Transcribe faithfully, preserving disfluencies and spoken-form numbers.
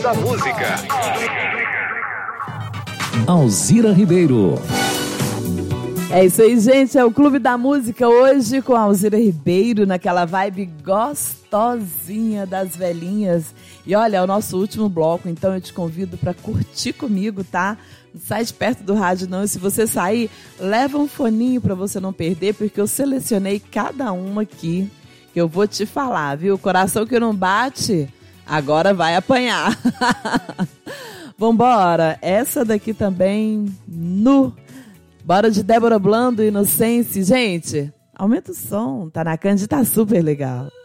da Música. Alzira Ribeiro. É isso aí, gente, é o Clube da Música hoje com a Alzira Ribeiro, naquela vibe gostosinha das velhinhas. E olha, é o nosso último bloco, então eu te convido para curtir comigo, tá? Não sai de perto do rádio não, e se você sair, leva um foninho para você não perder, porque eu selecionei cada uma aqui, que eu vou te falar, viu? O coração que não bate, agora vai apanhar. Vambora, essa daqui também, nu... Bora de Débora Blando, Inocência. Gente, aumenta o som, tá na Cândido, tá super legal.